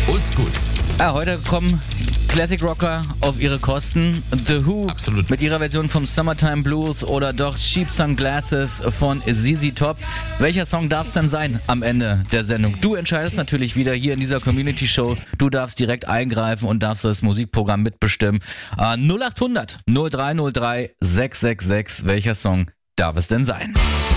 Oldschool. Ja, heute kommen Classic Rocker auf ihre Kosten. The Who Absolut. mit ihrer Version vom Summertime Blues oder doch Cheap Sunglasses von ZZ Top. Welcher Song darf es denn sein am Ende der Sendung? Du entscheidest natürlich wieder hier in dieser Community Show. Du darfst direkt eingreifen und darfst das Musikprogramm mitbestimmen. 0800 0303 666. Welcher Song darf es denn sein?